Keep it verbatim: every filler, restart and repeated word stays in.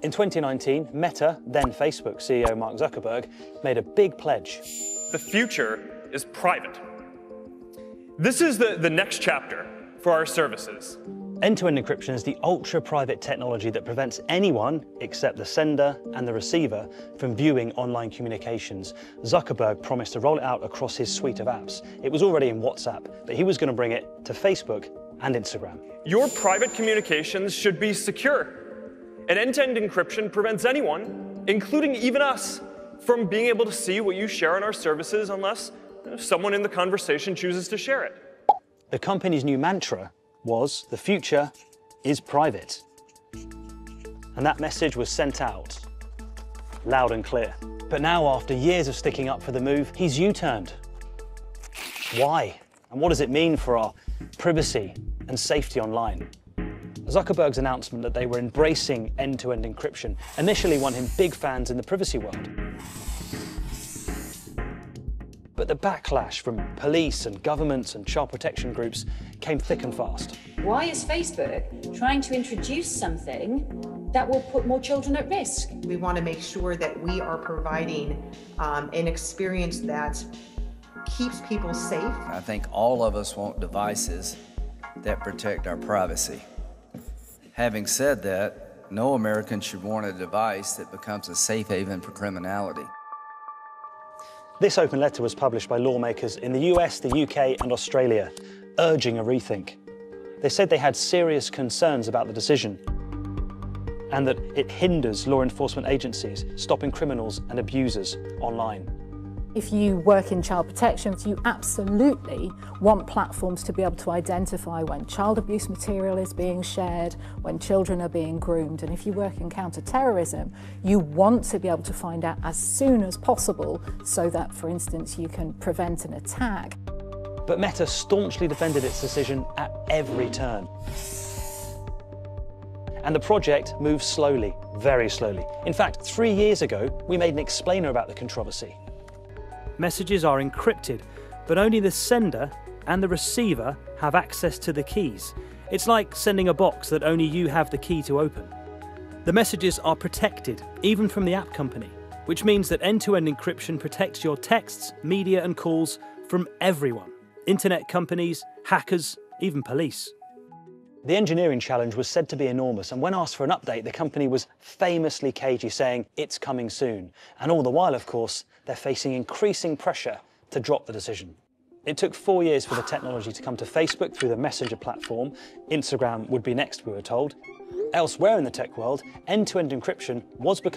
In twenty nineteen, Meta, then Facebook C E O Mark Zuckerberg, made a big pledge. The future is private. This is the, the next chapter for our services. End-to-end encryption is the ultra-private technology that prevents anyone, except the sender and the receiver, from viewing online communications. Zuckerberg promised to roll it out across his suite of apps. It was already in WhatsApp, but he was going to bring it to Facebook and Instagram. Your private communications should be secure. And end-to-end encryption prevents anyone, including even us, from being able to see what you share on our services unless you know, someone in the conversation chooses to share it. The company's new mantra was, the future is private. And that message was sent out, loud and clear. But now, after years of sticking up for the move, he's U-turned. Why? And what does it mean for our privacy and safety online? Zuckerberg's announcement that they were embracing end-to-end encryption initially won him big fans in the privacy world. But the backlash from police and governments and child protection groups came thick and fast. Why is Facebook trying to introduce something that will put more children at risk? We want to make sure that we are providing um, an experience that keeps people safe. I think all of us want devices that protect our privacy. Having said that, no American should want a device that becomes a safe haven for criminality. This open letter was published by lawmakers in the U S, the U K and Australia, urging a rethink. They said they had serious concerns about the decision and that it hinders law enforcement agencies stopping criminals and abusers online. If you work in child protection, you absolutely want platforms to be able to identify when child abuse material is being shared, when children are being groomed. And if you work in counter-terrorism, you want to be able to find out as soon as possible so that, for instance, you can prevent an attack. But Meta staunchly defended its decision at every turn. And the project moves slowly, very slowly. In fact, three years ago, we made an explainer about the controversy. Messages are encrypted, but only the sender and the receiver have access to the keys. It's like sending a box that only you have the key to open. The messages are protected, even from the app company, which means that end-to-end encryption protects your texts, media and calls from everyone. Internet companies, hackers, even police. The engineering challenge was said to be enormous, and when asked for an update, the company was famously cagey, saying it's coming soon. And all the while, of course, they're facing increasing pressure to drop the decision. It took four years for the technology to come to Facebook through the Messenger platform. Instagram would be next, we were told. Elsewhere in the tech world, end-to-end encryption was becoming